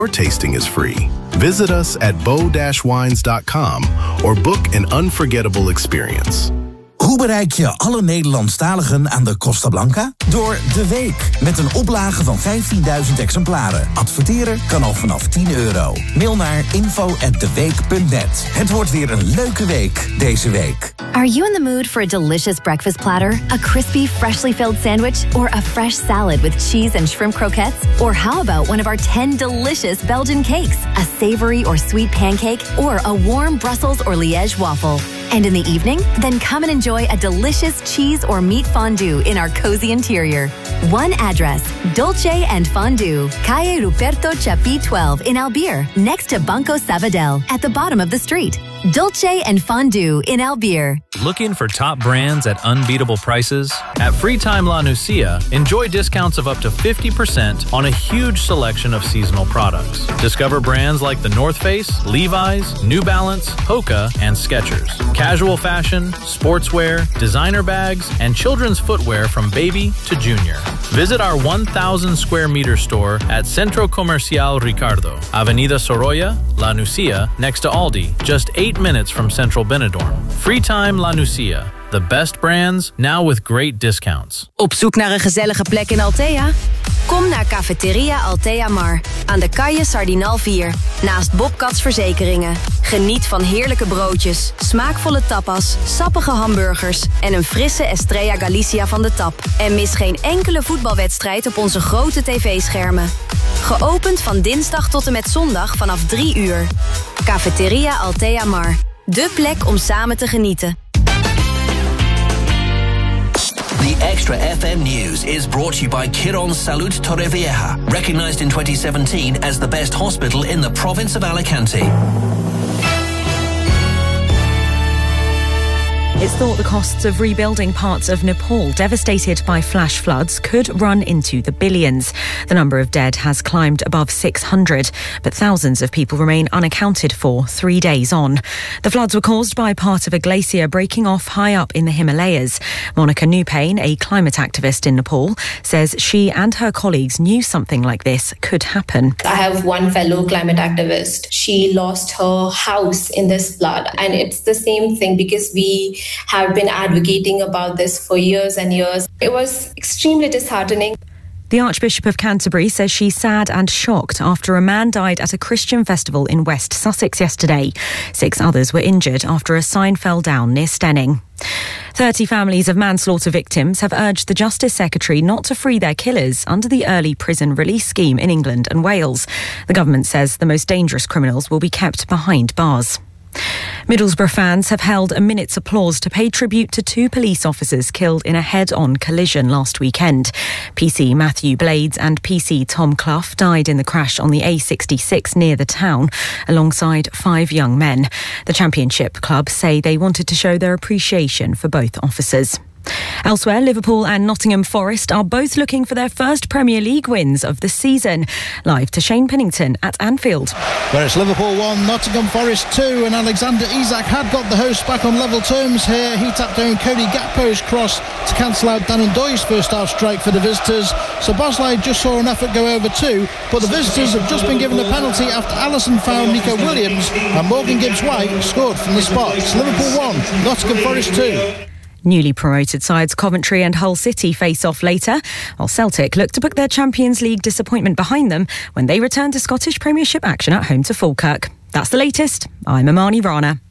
Your tasting is free. Visit us at bo-wines.com or book an unforgettable experience. Hoe bereik je alle Nederlandstaligen aan de Costa Blanca? Door De Week. Met een oplage van 15.000 exemplaren. Adverteren kan al vanaf €10. Mail naar info@deweek.net. Het wordt weer een leuke week deze week. Are you in the mood for a delicious breakfast platter? A crispy, freshly filled sandwich? Or a fresh salad with cheese and shrimp croquettes? Or how about one of our 10 delicious Belgian cakes? A savory or sweet pancake? Or a warm Brussels or Liège waffle? And in the evening? Then come and enjoy a delicious cheese or meat fondue in our cozy interior. One address, Dolce & Fondue, Calle Ruperto Chapí 12 in Albier, next to Banco Sabadell, at the bottom of the street. Dolce & Fondue in Albier. Looking for top brands at unbeatable prices? At Freetime La Nucia, enjoy discounts of up to 50% on a huge selection of seasonal products. Discover brands like the North Face, Levi's, New Balance, Hoka, and Skechers. Casual fashion, sportswear, designer bags, and children's footwear from baby to junior. Visit our 1,000 square meter store at Centro Comercial Ricardo, Avenida Sorolla, La Nucia, next to Aldi, just 8 minutes from Central Benidorm. Freetime La Nucia. The best brands, now with great discounts. Op zoek naar een gezellige plek in Altea? Kom naar Cafeteria Altea Mar, aan de Calle Sardinal 4, naast Bobcats Verzekeringen. Geniet van heerlijke broodjes, smaakvolle tapas, sappige hamburgers en een frisse Estrella Galicia van de tap. En mis geen enkele voetbalwedstrijd op onze grote tv-schermen. Geopend van dinsdag tot en met zondag vanaf 3 uur. Cafeteria Altea Mar, de plek om samen te genieten. The Extra FM News is brought to you by Quirón Salud Torrevieja, recognized in 2017 as the best hospital in the province of Alicante. It's thought the costs of rebuilding parts of Nepal devastated by flash floods could run into the billions. The number of dead has climbed above 600, but thousands of people remain unaccounted for 3 days on. The floods were caused by part of a glacier breaking off high up in the Himalayas. Monica Newpain, a climate activist in Nepal, says she and her colleagues knew something like this could happen. I have one fellow climate activist. She lost her house in this flood, and it's the same thing because we have been advocating about this for years and years. It was extremely disheartening. The Archbishop of Canterbury says she's sad and shocked after a man died at a Christian festival in West Sussex yesterday. 6 others were injured after a sign fell down near Stenning. 30 families of manslaughter victims have urged the Justice Secretary not to free their killers under the early prison release scheme in England and Wales. The government says the most dangerous criminals will be kept behind bars. Middlesbrough fans have held a minute's applause to pay tribute to 2 police officers killed in a head-on collision last weekend. PC Matthew Blades and PC Tom Clough died in the crash on the A66 near the town, alongside 5 young men. The Championship club say they wanted to show their appreciation for both officers. Elsewhere, Liverpool and Nottingham Forest are both looking for their first Premier League wins of the season. Live to Shane Pennington at Anfield. Where it's Liverpool 1, Nottingham Forest 2, and Alexander Isak had got the hosts back on level terms here. He tapped down Cody Gakpo's cross to cancel out Dan Ndoye's first half strike for the visitors. So Bosley just saw an effort go over too, but the visitors have just been given a penalty after Alisson found Nico Williams and Morgan Gibbs-White scored from the spot. It's Liverpool 1, Nottingham Forest 2. Newly promoted sides Coventry and Hull City face off later, while Celtic look to put their Champions League disappointment behind them when they return to Scottish Premiership action at home to Falkirk. That's the latest. I'm Amani Rana.